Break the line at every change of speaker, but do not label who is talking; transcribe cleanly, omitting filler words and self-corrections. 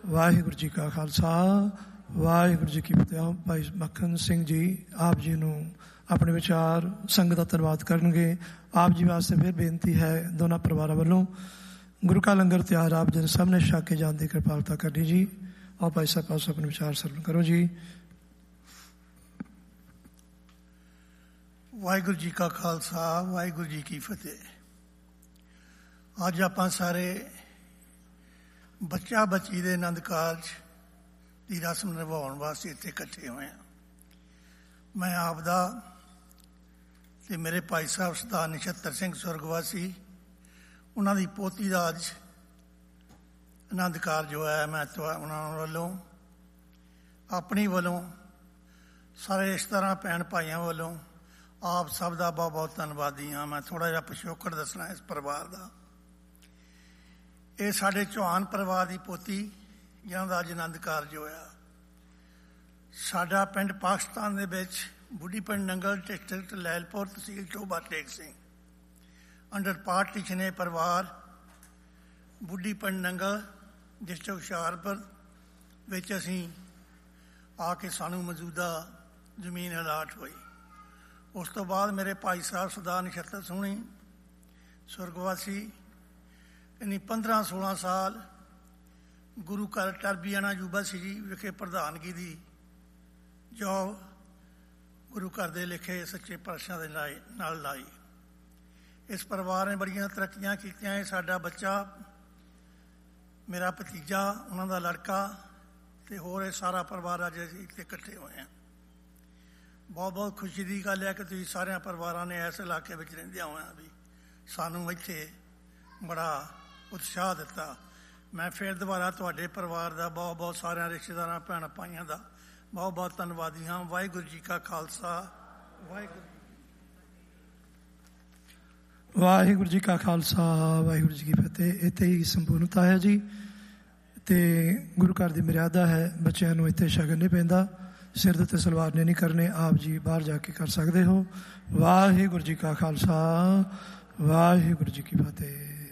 ਵਾਹਿਗੁਰੂ ਜੀ ਕਾ ਖਾਲਸਾ ਵਾਹਿਗੁਰੂ ਜੀ ਕੀ ਫਤਿਹ। ਭਾਈ ਮੱਖਣ ਸਿੰਘ ਜੀ ਆਪ ਜੀ ਨੂੰ ਆਪਣੇ ਵਿਚਾਰ ਸੰਗਤ ਦਾ ਧੰਨਵਾਦ ਕਰਨਗੇ। ਆਪ ਜੀ ਵਾਸਤੇ ਫਿਰ ਬੇਨਤੀ ਹੈ ਦੋਨਾਂ ਪਰਿਵਾਰਾਂ ਵੱਲੋਂ ਗੁਰੂ ਕਾ ਲੰਗਰ ਤਿਆਰ ਆਪ ਜੀ ਨੇ ਸਾਹਮਣੇ ਛਕ ਕੇ ਜਾਣ ਦੀ ਕਿਰਪਾਲਤਾ ਕਰਨੀ ਜੀ। और भाई साहब पास अपने विचार सरल करो जी।
वाहिगुरू जी का खालसा वाहिगुरू जी की फतेह। अज आपां सारे बच्चा बच्ची दे आनंद कारज की रस्म निभाउण वास्ते इत्थे इकट्ठे होए हैं। मैं आप दा ते मेरे भाई साहब सरदार नछत्तर सिंह सुरगवासी उन्हां दी पोती दा अज आनंद कारज जो है मैं उन्होंने वालों अपनी वालों सारे रिश्तेदार भैन भाइयों वालों आप सब का बहुत बहुत धन्नवादी हाँ। मैं थोड़ा जहा पिछोकड़ दसना इस परिवार का। ये साढ़े चौहान परिवार की पोती जिन्हों का अज आनंद कारज होया। साडा पिंड पाकिस्तान दे विच बुढ़ी पिंड नंगल डिस्ट्रिक्ट लैलपुर तहसील Toba take Singh under partition ये परिवार बुढ़ी पिंड नंगल डिस्ट्रिक्ट हुशियारपुर विच असीं आके सानू मौजूदा जमीन अलाट हुई। उस तो बाद मेरे भाई साहब सरदार नछत्तर सोहनी सुरगवासी इन्हीं 15-16 साल गुरु घर टरबियाना यूबा सिटी विखे प्रधानगी की जॉब गुरु घर दे लिखे सच्चे पातशाह दे नाल लाई। इस परिवार ने बड़ियां तरक्कियां कीतियां। साडा बच्चा मेरा भतीजा उन्हों का लड़का तो होर सारा परिवार अज इतने इकट्ठे हुए हैं। बहुत बहुत खुशी की गल है कि तुम सारे परिवार ने इस इलाके में रहिंदियां हुए भी सानू इत्थे बड़ा उत्साह दिता। मैं फिर दोबारा तुहाडे परिवार का बहुत बहुत सारे रिश्तेदार भैन भाइयों का बहुत बहुत धन्नवादी हाँ। वाहिगुरू जी का खालसा
वाहिगुरू जी का खालसा वाहिगुरू जी की फतेह। इत्थे ही संपूर्णता है जी। ते गुरु घर की मर्यादा है बच्चों को इत्थे शगन नहीं पैंदा, सिर ते सलवार ने नहीं करने, आप जी बाहर जाके कर सकते हो। वाहिगुरू जी का खालसा वाहिगुरू जी की फतेह।